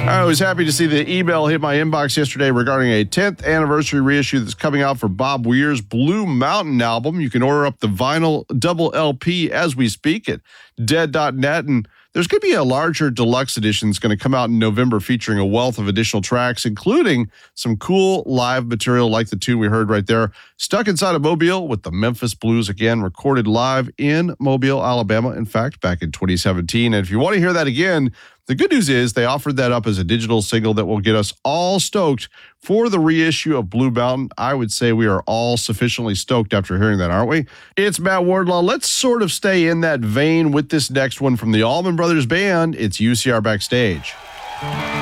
I was happy to see the email hit my inbox yesterday regarding a 10th anniversary reissue that's coming out for Bob Weir's Blue Mountain album. You can order up the vinyl double LP as we speak at dead.net, and there's going to be a larger deluxe edition that's going to come out in November featuring a wealth of additional tracks, including some cool live material like the tune we heard right there, Stuck Inside of Mobile with the Memphis Blues, again, recorded live in Mobile, Alabama, in fact, back in 2017. And if you want to hear that again, the good news is they offered that up as a digital single that will get us all stoked for the reissue of Blue Mountain. I would say we are all sufficiently stoked after hearing that, aren't we? It's Matt Wardlaw. Let's sort of stay in that vein with this next one from the Allman Brothers Band. It's UCR Backstage.